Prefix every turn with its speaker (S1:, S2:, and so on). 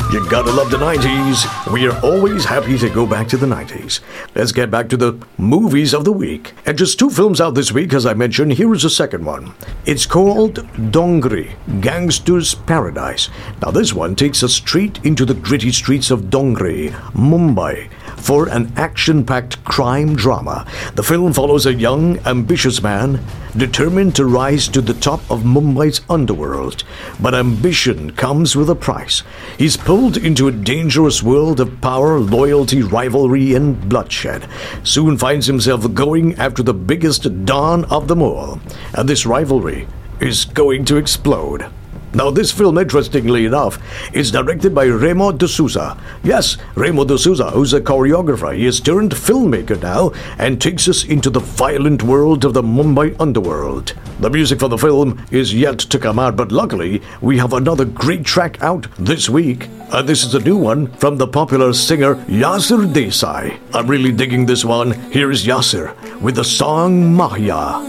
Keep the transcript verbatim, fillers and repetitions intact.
S1: You gotta love the nineties. We are always happy to go back to the nineties. Let's get back to the movies of the week. And just two films out this week, as I mentioned. Here is the second one. It's called Dongri, Gangster's Paradise. Now this one takes us straight into the gritty streets of Dongri, Mumbai, for an action-packed crime drama. The film follows a young, ambitious man determined to rise to the top of Mumbai's underworld. But ambition comes with a price. He's pulled into a dangerous world of power, loyalty, rivalry, and bloodshed. Soon finds himself going after the biggest don of them all. And this rivalry is going to explode. Now, this film, interestingly enough, is directed by Remo D'Souza. Yes, Remo D'Souza, who's a choreographer. He has turned filmmaker now and takes us into the violent world of the Mumbai underworld. The music for the film is yet to come out, but luckily, we have another great track out this week. And this is a new one from the popular singer Yasir Desai. I'm really digging this one. Here is Yasir with the song Mahia.